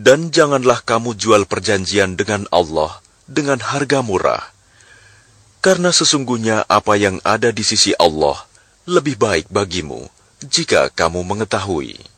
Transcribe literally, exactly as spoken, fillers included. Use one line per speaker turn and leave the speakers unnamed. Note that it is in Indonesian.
Dan janganlah kamu jual perjanjian dengan Allah dengan harga murah, karena sesungguhnya apa yang ada di sisi Allah lebih baik bagimu jika kamu mengetahui.